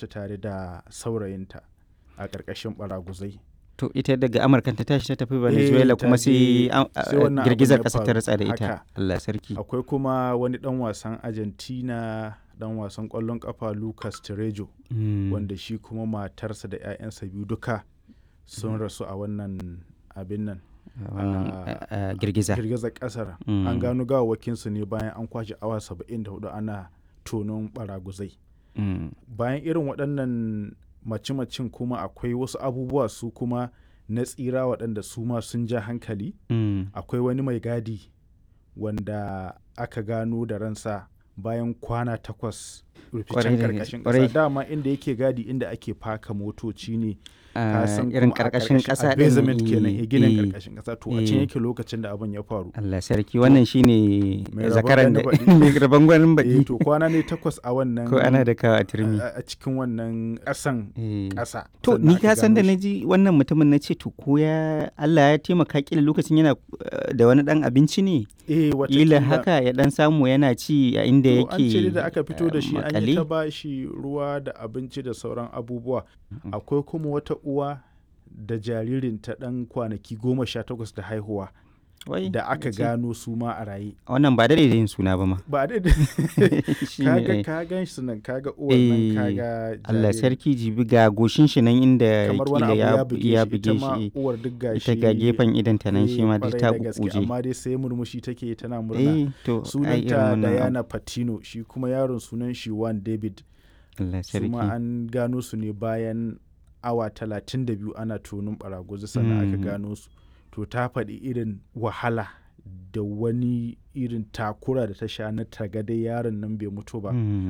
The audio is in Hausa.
mutu tare da saurayinta a ƙarƙashin ɓaraguzai. To ita daga Amurka ta tashi ta tafi Venezuela kuma sai wannan abun girgizar ya ƙasa ta faru. ratsa da ita. Haka. Allah sarki. Akwai kuma wani ɗan wasan Argentina, ɗan wasan ƙwallon ƙafa Lucas Terejo, wanda shi kuma matarsa da 'ya'yansa biyu duka sun rasu a wannan abin nan. Girgizar ƙasar. An gano gawawwakinsu ne bayan an kwashe awa 74 ana tonon ɓaraguzai. Bayan irin waɗannan mace-macen kuma akwai wasu abubuwa su kuma na tsira waɗanda su ma sun ja hankali. Akwai wani mai gadi wanda aka gano da ransa bayan kwana 8 ruficen ƙarƙashin ƙasa. Dama inda yake gadi inda ake faka motoci ne. Irin ƙarƙashin ƙasa basement kenan, ginin ƙarƙashin ƙasa. To a can yake lokacin da abin ya faru. Allah sarki, wannan shine zakaran da mai rabon gwanin baɗi. To kwana ne 8 a wannan, ko ana da kawo a turmi a cikin wannan ƙasa. To ni ka san da na ji wannan mutumin na ce to ko ya Allah ya taimaka kila lokacin yana da wani ɗan abinci ne. Kila haka ya ɗan samu yana ci a inda yake. An ce da aka fito da shi an yi ta ba shi ruwa da abinci da sauran abubuwa. Akwai kuma wata uwa da jaririnta ɗan kwanaki 18 da haihuwa da aka gano su ma a raye. Wannan ba da yin suna ba ma. Ba da kaga ka gan shi nan, kaga uwar nan, kaga Allah sarki, jibi ga goshin shi nan inda kila ya buge shi. Ita ma uwar duk gashi. Ita ga gefen idan ta nan shi ma duk ta kukuje. Amma dai sai murmushi take tana murna. Sunanta Diana Patino, shi kuma yaron sunan shi Juan David. Allah sarki. Su ma an gano su ne bayan awa 32 ana tonin ɓaraguzi sannan aka gano su. To ta faɗi irin wahala da wani irin takura da ta sha na tagadai yaron nan bai mutu ba.